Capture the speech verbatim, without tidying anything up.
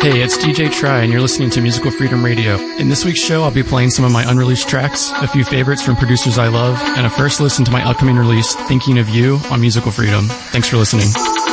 Hey, it's D J Try, and you're listening to Musical Freedom Radio. In this week's show, I'll be playing some of my unreleased tracks, a few favorites from producers I love, and a first listen to my upcoming release, Thinking of You, on Musical Freedom. Thanks for listening.